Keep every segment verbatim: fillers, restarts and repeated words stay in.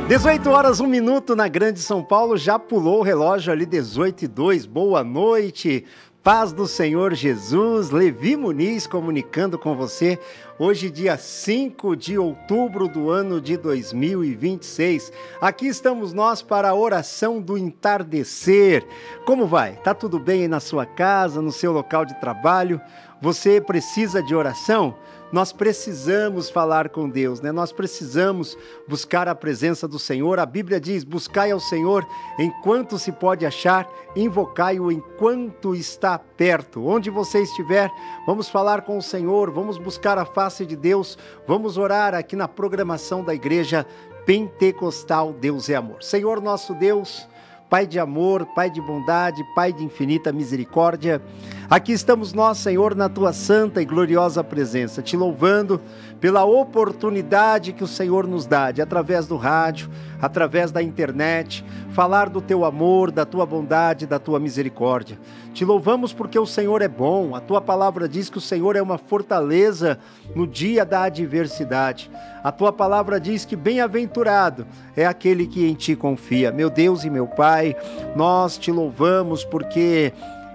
dezoito horas, um minuto na Grande São Paulo, já pulou o relógio ali, dezoito e dois. Boa noite, paz do Senhor Jesus. Levi Muniz comunicando com você. Hoje, dia cinco de outubro do ano de dois mil e vinte e seis. Aqui estamos nós para a oração do entardecer. Como vai? Tá tudo bem aí na sua casa, no seu local de trabalho? Você precisa de oração? Nós precisamos falar com Deus, né? Nós precisamos buscar a presença do Senhor. A Bíblia diz, buscai ao Senhor enquanto se pode achar, invocai-o enquanto está perto. Onde você estiver, vamos falar com o Senhor, vamos buscar a face de Deus, vamos orar aqui na programação da Igreja Pentecostal Deus é Amor. Senhor nosso Deus, Pai de amor, Pai de bondade, Pai de infinita misericórdia, aqui estamos nós, Senhor, na Tua santa e gloriosa presença, te louvando pela oportunidade que o Senhor nos dá, de através do rádio, através da internet, falar do Teu amor, da Tua bondade, da Tua misericórdia. Te louvamos porque o Senhor é bom, a Tua palavra diz que o Senhor é uma fortaleza no dia da adversidade. A Tua palavra diz que bem-aventurado é aquele que em Ti confia. Meu Deus e meu Pai, nós Te louvamos porque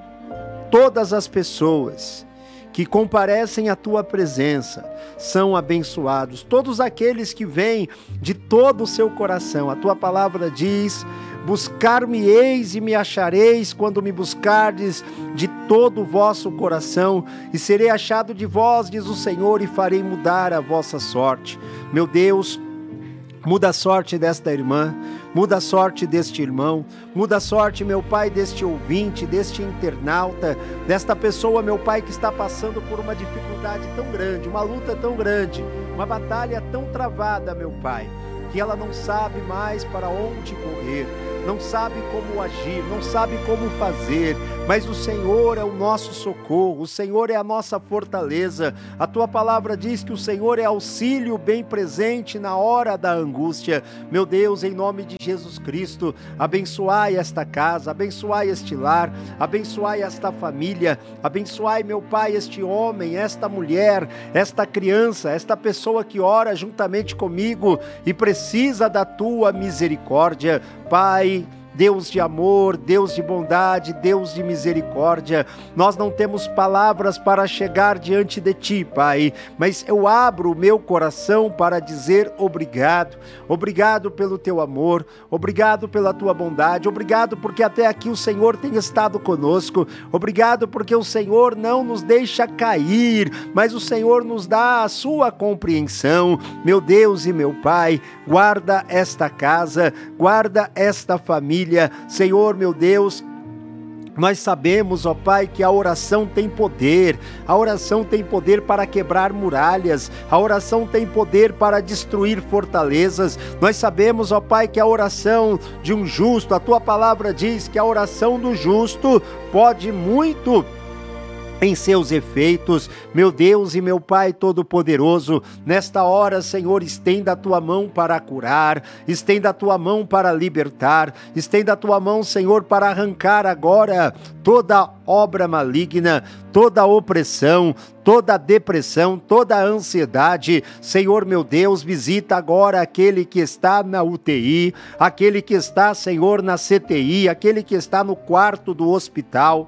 todas as pessoas que comparecem à Tua presença são abençoados. Todos aqueles que vêm de todo o seu coração. A Tua palavra diz, buscar-me-eis e me achareis quando me buscardes de todo o vosso coração, e serei achado de vós, diz o Senhor, e farei mudar a vossa sorte. Meu Deus, muda a sorte desta irmã, muda a sorte deste irmão, muda a sorte, meu Pai, deste ouvinte, deste internauta, desta pessoa, meu Pai, que está passando por uma dificuldade tão grande, uma luta tão grande, uma batalha tão travada, meu Pai, que ela não sabe mais para onde correr, não sabe como agir, não sabe como fazer, mas o Senhor é o nosso socorro, o Senhor é a nossa fortaleza. A Tua palavra diz que o Senhor é auxílio bem presente na hora da angústia. Meu Deus, em nome de Jesus Cristo, abençoai esta casa, abençoai este lar, abençoai esta família, abençoai, meu Pai, este homem, esta mulher, esta criança, esta pessoa que ora juntamente comigo e precisa da Tua misericórdia. Pai, Deus de amor, Deus de bondade, Deus de misericórdia, nós não temos palavras para chegar diante de Ti, Pai, mas eu abro o meu coração para dizer obrigado, obrigado pelo Teu amor, obrigado pela Tua bondade, obrigado porque até aqui o Senhor tem estado conosco, obrigado porque o Senhor não nos deixa cair, mas o Senhor nos dá a Sua compreensão. Meu Deus e meu Pai, guarda esta casa, guarda esta família, Senhor, meu Deus, nós sabemos, ó Pai, que a oração tem poder, a oração tem poder para quebrar muralhas, a oração tem poder para destruir fortalezas. Nós sabemos, ó Pai, que a oração de um justo, a Tua palavra diz que a oração do justo pode muito em seus efeitos. Meu Deus e meu Pai Todo-Poderoso, nesta hora, Senhor, estenda a Tua mão para curar, estenda a Tua mão para libertar, estenda a Tua mão, Senhor, para arrancar agora toda obra maligna, toda opressão, toda depressão, toda ansiedade. Senhor, meu Deus, visita agora aquele que está na U T I, aquele que está, Senhor, na C T I, aquele que está no quarto do hospital.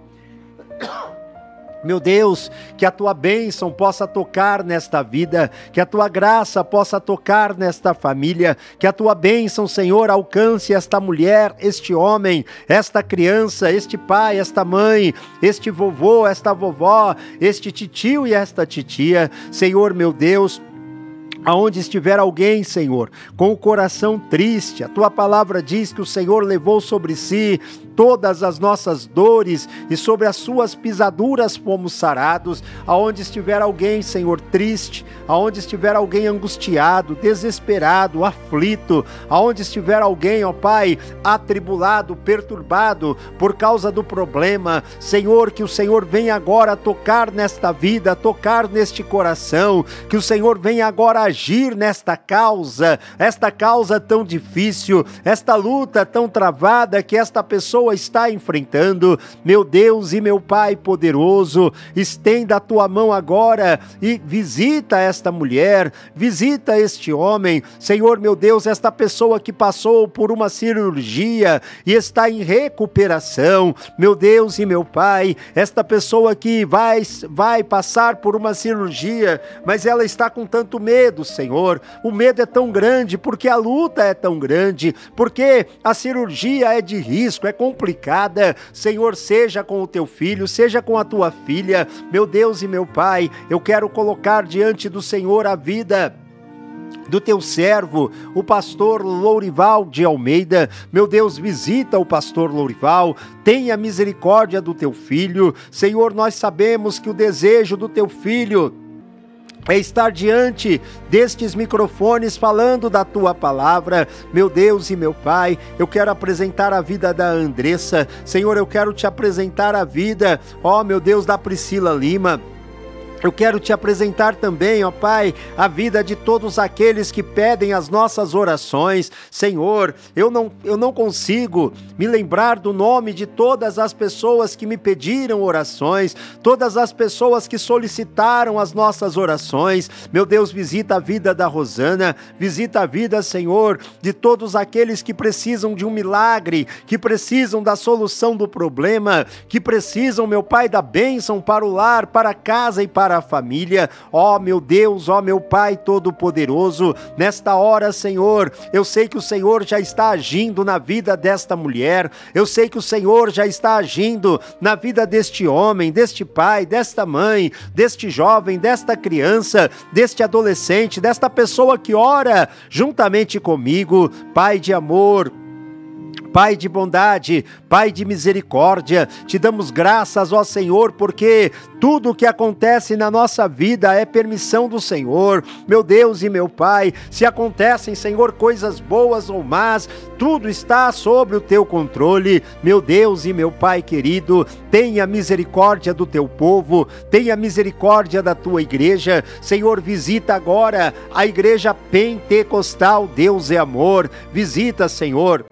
Meu Deus, que a Tua bênção possa tocar nesta vida, que a Tua graça possa tocar nesta família, que a Tua bênção, Senhor, alcance esta mulher, este homem, esta criança, este pai, esta mãe, este vovô, esta vovó, este titio e esta titia. Senhor, meu Deus, aonde estiver alguém, Senhor, com o coração triste, a Tua palavra diz que o Senhor levou sobre si todas as nossas dores e sobre as Suas pisaduras fomos sarados. Aonde estiver alguém, Senhor, triste, aonde estiver alguém angustiado, desesperado, aflito, aonde estiver alguém, ó Pai, atribulado, perturbado por causa do problema, Senhor, que o Senhor venha agora tocar nesta vida, tocar neste coração, que o Senhor venha agora agir nesta causa, esta causa tão difícil, esta luta tão travada, que esta pessoa pessoa está enfrentando. Meu Deus e meu Pai poderoso, estenda a tua mão agora e visita esta mulher, visita este homem. Senhor, meu Deus, esta pessoa que passou por uma cirurgia e está em recuperação. Meu Deus e meu Pai, esta pessoa que vai, vai passar por uma cirurgia, mas ela está com tanto medo, Senhor. O medo é tão grande porque a luta é tão grande, porque a cirurgia é de risco, é complicada. Senhor, seja com o teu filho, seja com a tua filha. Meu Deus e meu Pai, eu quero colocar diante do Senhor a vida do teu servo, o pastor Lourival de Almeida. Meu Deus, visita o pastor Lourival, tenha misericórdia do teu filho. Senhor, nós sabemos que o desejo do teu filho é estar diante destes microfones falando da tua palavra. Meu Deus e meu Pai, eu quero apresentar a vida da Andressa. Senhor, eu quero te apresentar a vida, ó meu Deus, da Priscila Lima. Eu quero te apresentar também, ó Pai, a vida de todos aqueles que pedem as nossas orações. Senhor, eu não, eu não consigo me lembrar do nome de todas as pessoas que me pediram orações, todas as pessoas que solicitaram as nossas orações. Meu Deus, visita a vida da Rosana, visita a vida, Senhor, de todos aqueles que precisam de um milagre, que precisam da solução do problema, que precisam, meu Pai, da bênção para o lar, para a casa e para a família. Ó meu Deus, ó meu Pai Todo-Poderoso, nesta hora, Senhor, eu sei que o Senhor já está agindo na vida desta mulher, eu sei que o Senhor já está agindo na vida deste homem, deste pai, desta mãe, deste jovem, desta criança, deste adolescente, desta pessoa que ora juntamente comigo. Pai de amor, Pai de bondade, Pai de misericórdia, te damos graças, ó Senhor, porque tudo o que acontece na nossa vida é permissão do Senhor. Meu Deus e meu Pai, se acontecem, Senhor, coisas boas ou más, tudo está sob o teu controle. Meu Deus e meu Pai querido, tenha misericórdia do teu povo, tenha misericórdia da tua igreja. Senhor, visita agora a igreja pentecostal Deus é Amor. Visita, Senhor,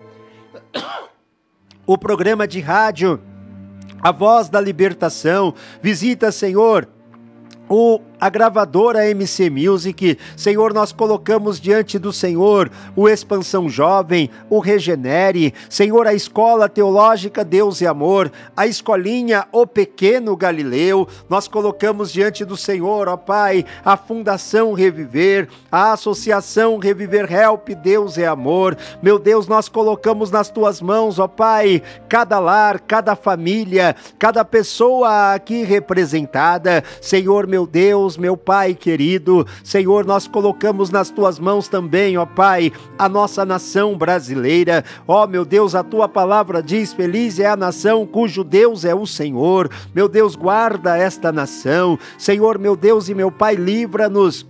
o programa de rádio A Voz da Libertação. Visita, Senhor, o a gravadora M C Music. Senhor, nós colocamos diante do Senhor o Expansão Jovem, o Regenere, Senhor, a Escola Teológica Deus e Amor, a Escolinha O Pequeno Galileu. Nós colocamos diante do Senhor, ó Pai, a Fundação Reviver, a Associação Reviver Help Deus é Amor. Meu Deus, nós colocamos nas tuas mãos, ó Pai, cada lar, cada família, cada pessoa aqui representada. Senhor, meu Deus, meu Pai querido, Senhor, nós colocamos nas tuas mãos também, ó Pai, a nossa nação brasileira. Ó meu Deus, a tua palavra diz: feliz é a nação cujo Deus é o Senhor. Meu Deus, guarda esta nação. Senhor, meu Deus e meu Pai, livra-nos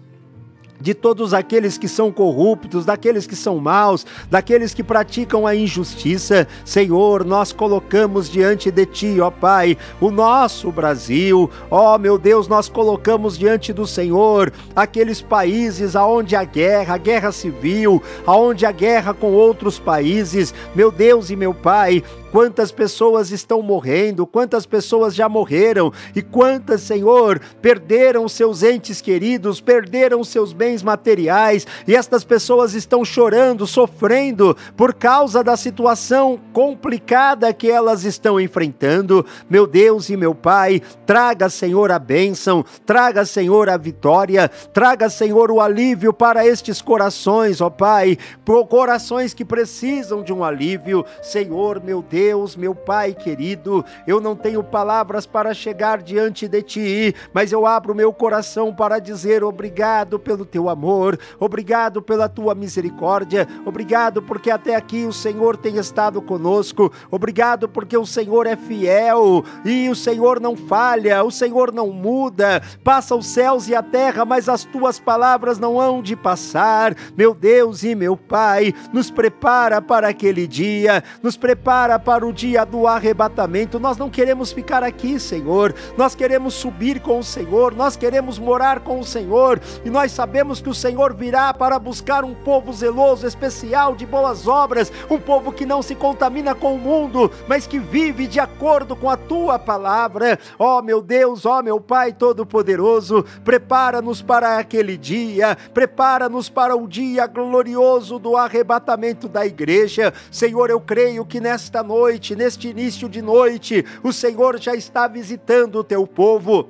de todos aqueles que são corruptos, daqueles que são maus, daqueles que praticam a injustiça. Senhor, nós colocamos diante de Ti, ó Pai, o nosso Brasil. Ó meu Deus, nós colocamos diante do Senhor aqueles países aonde há guerra, guerra civil, aonde há guerra com outros países. Meu Deus e meu Pai, quantas pessoas estão morrendo, quantas pessoas já morreram e quantas, Senhor, perderam seus entes queridos, perderam seus bens materiais, e estas pessoas estão chorando, sofrendo por causa da situação complicada que elas estão enfrentando. Meu Deus e meu Pai, traga, Senhor, a bênção, traga, Senhor, a vitória, traga, Senhor, o alívio para estes corações, ó Pai, por corações que precisam de um alívio. Senhor, meu Deus, Deus, meu Pai querido, eu não tenho palavras para chegar diante de Ti, mas eu abro meu coração para dizer obrigado pelo Teu amor, obrigado pela Tua misericórdia, obrigado porque até aqui o Senhor tem estado conosco, obrigado porque o Senhor é fiel e o Senhor não falha, o Senhor não muda. Passa os céus e a terra, mas as Tuas palavras não hão de passar. Meu Deus e meu Pai, nos prepara para aquele dia, nos prepara para para o dia do arrebatamento. Nós não queremos ficar aqui, Senhor, nós queremos subir com o Senhor, nós queremos morar com o Senhor, e nós sabemos que o Senhor virá para buscar um povo zeloso, especial, de boas obras, um povo que não se contamina com o mundo, mas que vive de acordo com a tua palavra. Ó meu Deus, ó meu Pai Todo-Poderoso, prepara-nos para aquele dia, prepara-nos para o dia glorioso do arrebatamento da igreja. Senhor, eu creio que nesta noite, neste início de noite, o Senhor já está visitando o teu povo.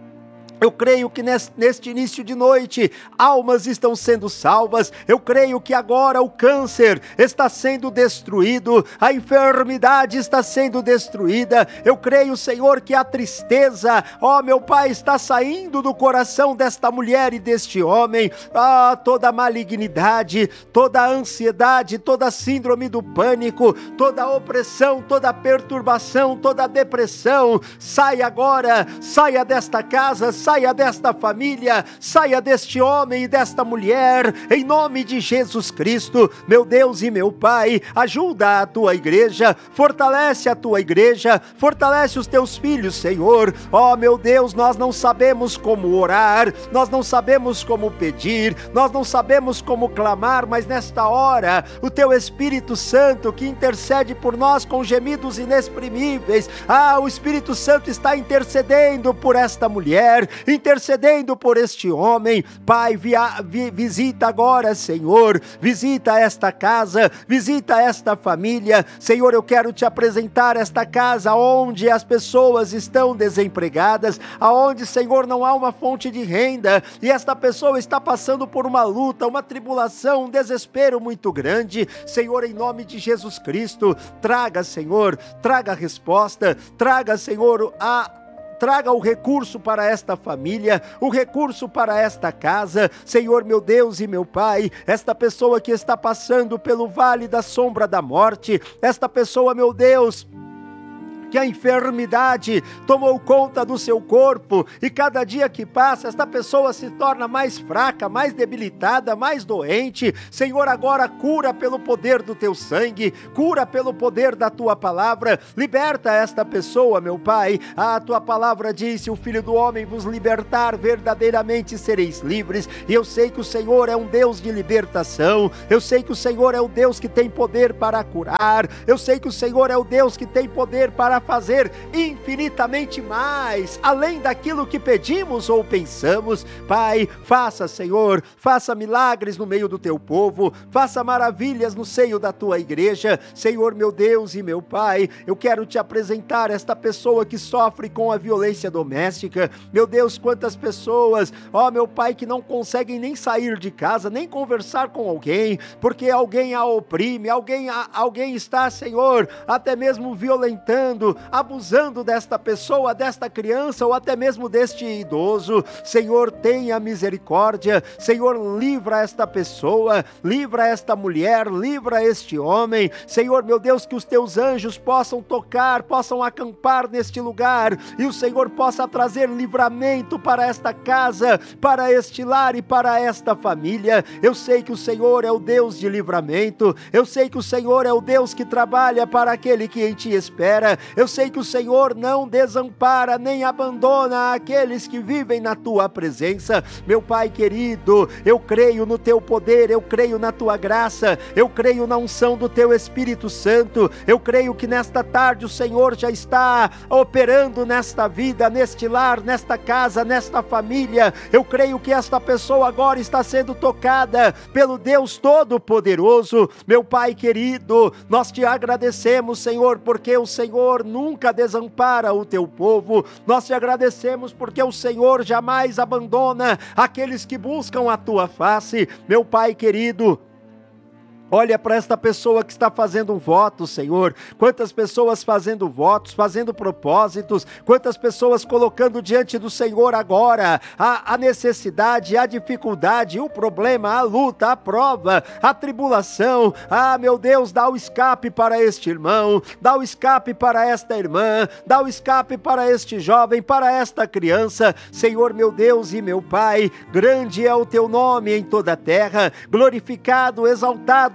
Eu creio que neste início de noite, almas estão sendo salvas. Eu creio que agora o câncer está sendo destruído, a enfermidade está sendo destruída. Eu creio, Senhor, que a tristeza, ó meu Pai, está saindo do coração desta mulher e deste homem. Ah, toda a malignidade, toda a ansiedade, toda a síndrome do pânico, toda a opressão, toda a perturbação, toda a depressão, saia agora, saia desta casa, saia desta família, saia deste homem e desta mulher, em nome de Jesus Cristo. Meu Deus e meu Pai, ajuda a tua igreja, fortalece a tua igreja, fortalece os teus filhos, Senhor. Ó meu Deus, nós não sabemos como orar, nós não sabemos como pedir, nós não sabemos como clamar, mas nesta hora, o teu Espírito Santo que intercede por nós com gemidos inexprimíveis, ah, o Espírito Santo está intercedendo por esta mulher, intercedendo por este homem. Pai, via, vi, visita agora, Senhor, visita esta casa, visita esta família. Senhor, eu quero te apresentar esta casa onde as pessoas estão desempregadas, aonde, Senhor, não há uma fonte de renda, e esta pessoa está passando por uma luta, uma tribulação, um desespero muito grande. Senhor, em nome de Jesus Cristo, traga, Senhor, traga a resposta, traga, Senhor, a traga o recurso para esta família, o recurso para esta casa. Senhor, meu Deus e meu Pai, esta pessoa que está passando pelo vale da sombra da morte, esta pessoa, meu Deus, que a enfermidade tomou conta do seu corpo, e cada dia que passa, esta pessoa se torna mais fraca, mais debilitada, mais doente. Senhor, agora cura pelo poder do teu sangue, cura pelo poder da tua palavra, liberta esta pessoa, meu Pai. A tua palavra diz: se o Filho do Homem vos libertar, verdadeiramente sereis livres. E eu sei que o Senhor é um Deus de libertação, eu sei que o Senhor é o Deus que tem poder para curar, eu sei que o Senhor é o Deus que tem poder para fazer infinitamente mais, além daquilo que pedimos ou pensamos. Pai, faça, Senhor, faça milagres no meio do teu povo, faça maravilhas no seio da tua igreja. Senhor, meu Deus e meu Pai, eu quero te apresentar esta pessoa que sofre com a violência doméstica. Meu Deus, quantas pessoas, ó meu Pai, que não conseguem nem sair de casa, nem conversar com alguém, porque alguém a oprime, alguém, a, alguém está, Senhor, até mesmo violentando, abusando desta pessoa, desta criança, ou até mesmo deste idoso. Senhor, tenha misericórdia. Senhor, livra esta pessoa, livra esta mulher, livra este homem. Senhor, meu Deus, que os teus anjos possam tocar, possam acampar neste lugar, e o Senhor possa trazer livramento para esta casa, para este lar e para esta família. Eu sei que o Senhor é o Deus de livramento, eu sei que o Senhor é o Deus que trabalha para aquele que em ti espera. Eu sei que o Senhor não desampara nem abandona aqueles que vivem na tua presença. Meu Pai querido, eu creio no teu poder, eu creio na tua graça, eu creio na unção do teu Espírito Santo. Eu creio que nesta tarde o Senhor já está operando nesta vida, neste lar, nesta casa, nesta família. Eu creio que esta pessoa agora está sendo tocada pelo Deus Todo-Poderoso. Meu Pai querido, nós te agradecemos, Senhor, porque o Senhor nunca desampara o teu povo. Nós te agradecemos porque o Senhor jamais abandona aqueles que buscam a tua face. Meu Pai querido, olha para esta pessoa que está fazendo um voto, Senhor. Quantas pessoas fazendo votos, fazendo propósitos, quantas pessoas colocando diante do Senhor agora a, a necessidade, a dificuldade, o problema, a luta, a prova, a tribulação. Ah, meu Deus, dá o escape para este irmão, dá o escape para esta irmã, dá o escape para este jovem, para esta criança. Senhor, meu Deus e meu Pai, grande é o teu nome em toda a terra, glorificado, exaltado,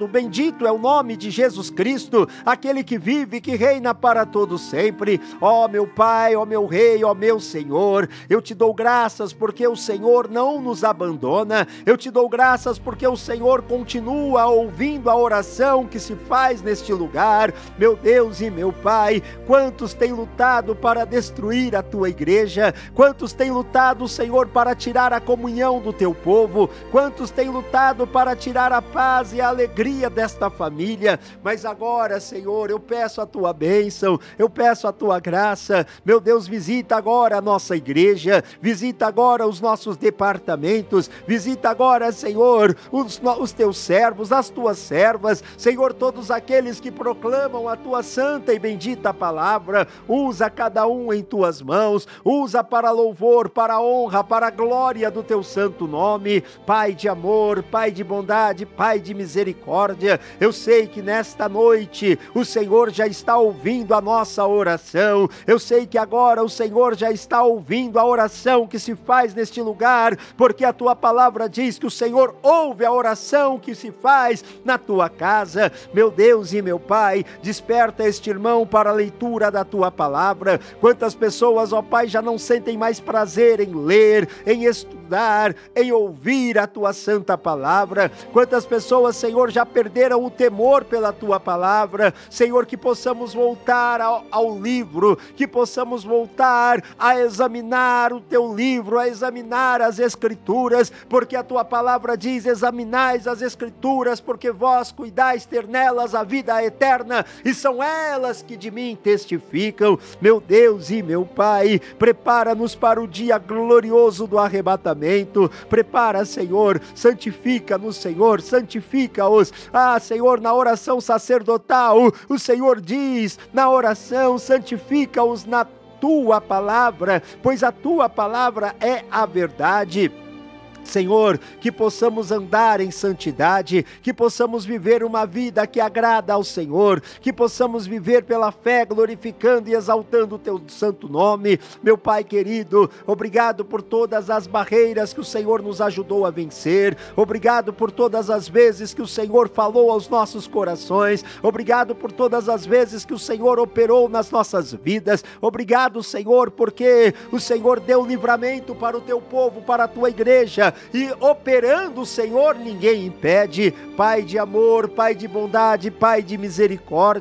bendito é o nome de Jesus Cristo, aquele que vive e que reina para todo sempre. Ó meu Pai, ó meu Rei, ó meu Senhor, eu te dou graças porque o Senhor não nos abandona, eu te dou graças porque o Senhor continua ouvindo a oração que se faz neste lugar. Meu Deus e meu Pai, quantos têm lutado para destruir a tua igreja, quantos têm lutado, Senhor, para tirar a comunhão do teu povo, quantos têm lutado para tirar a paz e a alegria desta família, mas agora, Senhor, eu peço a tua bênção, eu peço a tua graça. Meu Deus, visita agora a nossa igreja, visita agora os nossos departamentos, visita agora, Senhor, os, os teus servos, as tuas servas, Senhor, todos aqueles que proclamam a tua santa e bendita palavra. Usa cada um em tuas mãos, usa para louvor, para honra, para a glória do teu santo nome. Pai de amor, Pai de bondade, Pai de misericórdia, eu sei que nesta noite o Senhor já está ouvindo a nossa oração, eu sei que agora o Senhor já está ouvindo a oração que se faz neste lugar, porque a tua palavra diz que o Senhor ouve a oração que se faz na tua casa. Meu Deus e meu Pai, desperta este irmão para a leitura da tua palavra. Quantas pessoas, ó Pai, já não sentem mais prazer em ler, em estudar, em ouvir a tua santa palavra. Quantas pessoas, Senhor, já perderam o temor pela tua palavra. Senhor, que possamos voltar ao, ao livro, que possamos voltar a examinar o teu livro, a examinar as escrituras, porque a tua palavra diz: examinais as escrituras, porque vós cuidais ter nelas a vida eterna, e são elas que de mim testificam. Meu Deus e meu Pai, prepara-nos para o dia glorioso do arrebatamento. Prepara, Senhor, santifica-nos, Senhor, santifica-os. Ah, Senhor, na oração sacerdotal, o Senhor diz, na oração, santifica-os na tua palavra, pois a tua palavra é a verdade. Senhor, que possamos andar em santidade, que possamos viver uma vida que agrada ao Senhor, que possamos viver pela fé, glorificando e exaltando o teu santo nome. Meu Pai querido, obrigado por todas as barreiras que o Senhor nos ajudou a vencer, obrigado por todas as vezes que o Senhor falou aos nossos corações, obrigado por todas as vezes que o Senhor operou nas nossas vidas, obrigado, Senhor, porque o Senhor deu livramento para o teu povo, para a tua igreja, e operando o Senhor, ninguém impede. Pai de amor, Pai de bondade, Pai de misericórdia,